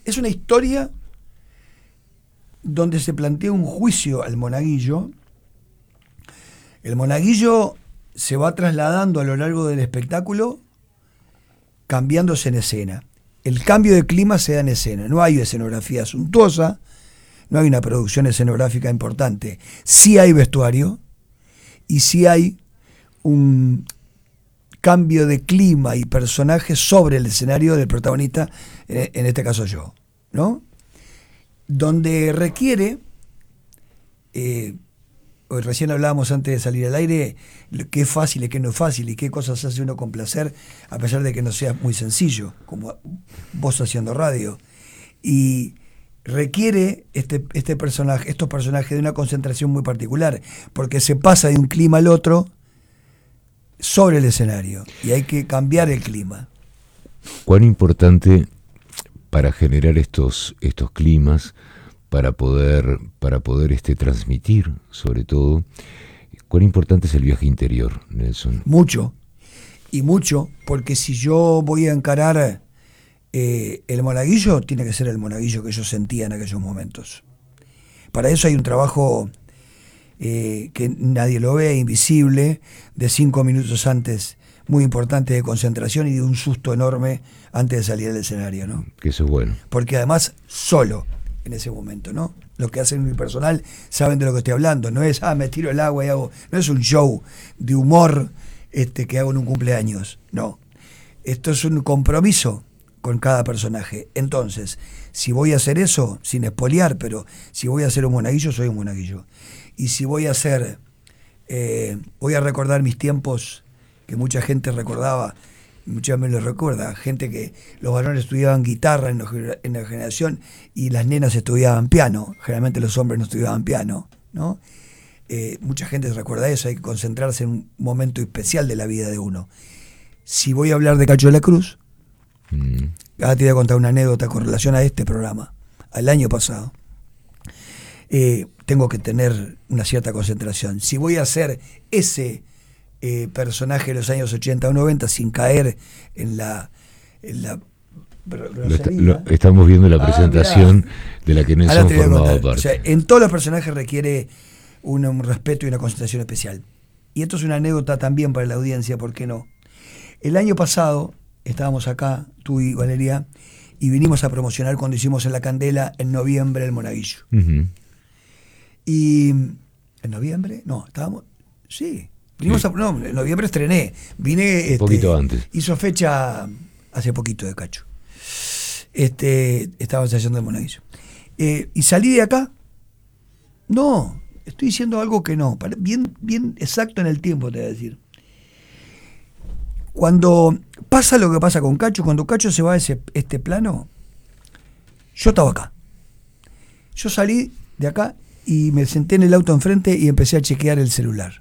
Es una historia donde se plantea un juicio al monaguillo. El monaguillo se va trasladando a lo largo del espectáculo, cambiándose en escena. El cambio de clima se da en escena. No hay escenografía suntuosa, no hay una producción escenográfica importante. Sí hay vestuario y sí hay un cambio de clima y personajes sobre el escenario del protagonista, en este caso yo, ¿no? Donde requiere, hoy recién hablábamos antes de salir al aire, qué es fácil y qué no es fácil, y qué cosas hace uno con placer, a pesar de que no sea muy sencillo, como vos haciendo radio. Y requiere estos personajes de una concentración muy particular, porque se pasa de un clima al otro sobre el escenario, y hay que cambiar el clima. ¿Cuán importante para generar estos climas, para poder transmitir, sobre todo, cuán importante es el viaje interior, Nelson? Mucho, porque si yo voy a encarar el monaguillo, tiene que ser el monaguillo que yo sentía en aquellos momentos. Para eso hay un trabajo que nadie lo ve, invisible, de 5 minutos antes, muy importante, de concentración y de un susto enorme antes de salir al escenario, ¿no? Que eso es bueno. Porque además, solo en ese momento, ¿no? Los que hacen mi personal saben de lo que estoy hablando. No es, me tiro el agua y hago... No es un show de humor que hago en un cumpleaños. No. Esto es un compromiso con cada personaje. Entonces, si voy a hacer eso, sin espolear, pero si voy a hacer un monaguillo, soy un monaguillo. Y si voy a hacer... voy a recordar mis tiempos que mucha gente recordaba, muchas me lo recuerda, gente que los varones estudiaban guitarra en la generación y las nenas estudiaban piano, generalmente los hombres no estudiaban piano, ¿no? Mucha gente recuerda eso, hay que concentrarse en un momento especial de la vida de uno. Si voy a hablar de Cacho de la Cruz, ahora te voy a contar una anécdota con relación a este programa, al año pasado. Tengo que tener una cierta concentración. Si voy a hacer ese personaje de los años 80 o 90 sin caer en la estamos viendo la presentación de la que Nelson formaba parte. O sea, en todos los personajes requiere un respeto y una concentración especial. Y esto es una anécdota también para la audiencia, ¿por qué no? El año pasado estábamos acá, tú y Valeria, y vinimos a promocionar cuando hicimos en La Candela en noviembre el Monaguillo. Uh-huh. Y ¿en noviembre? No, estábamos... Sí. Vinimos no, en noviembre estrené. Vine... Un poquito antes. Hizo fecha hace poquito de Cacho. Estaba haciendo el Monaguillo. Y salí de acá. No, estoy diciendo algo que no. Bien exacto en el tiempo, te voy a decir. Cuando pasa lo que pasa con Cacho, cuando Cacho se va a este plano, yo estaba acá. Yo salí de acá y me senté en el auto enfrente y empecé a chequear el celular.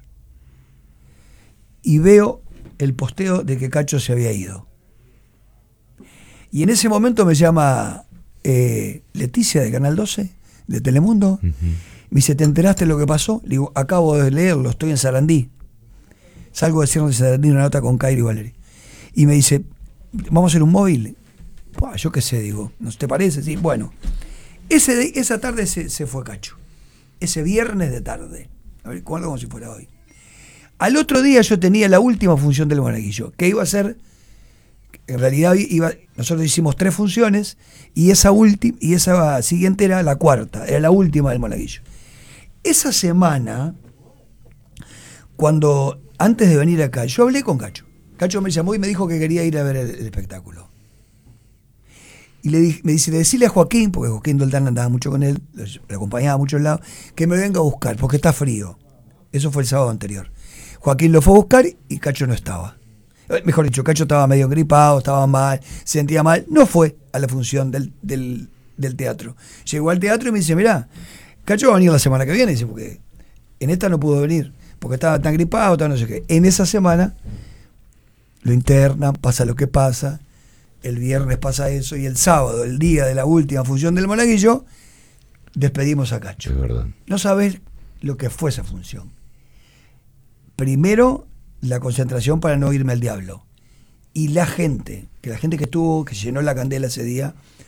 Y veo el posteo de que Cacho se había ido. Y en ese momento me llama Leticia de Canal 12, de Telemundo. Uh-huh. Me dice, ¿te enteraste de lo que pasó? Le digo, acabo de leerlo, estoy en Sarandí. Salgo de Cierre de Sarandí, una nota con Cairo y Valeria. Y me dice, ¿vamos a hacer un móvil? Buah, yo qué sé, digo, ¿no te parece? Sí, bueno. Esa tarde se fue Cacho. Ese viernes de tarde. A ver, recuerdo como si fuera hoy. Al otro día yo tenía la última función del Monaguillo, que iba a ser, en realidad nosotros hicimos 3 funciones, y esa siguiente era la cuarta, era la última del Monaguillo. Esa semana, antes de venir acá, yo hablé con Cacho. Cacho me llamó y me dijo que quería ir a ver el espectáculo. Y me dice, decirle a Joaquín, porque Joaquín Doldán andaba mucho con él, le acompañaba a muchos lados, que me venga a buscar, porque está frío. Eso fue el sábado anterior. Joaquín lo fue a buscar y Cacho no estaba. Mejor dicho, Cacho estaba medio gripado, estaba mal, se sentía mal. No fue a la función del teatro. Llegó al teatro y me dice, mirá, Cacho va a venir la semana que viene, dice, porque en esta no pudo venir, porque estaba tan gripado, no sé qué. En esa semana lo internan, pasa lo que pasa, el viernes pasa eso, y el sábado, el día de la última función del Monaguillo, despedimos a Cacho. Es verdad. No sabés lo que fue esa función. Primero, la concentración para no irme al diablo. Y la gente que estuvo, que llenó La Candela ese día,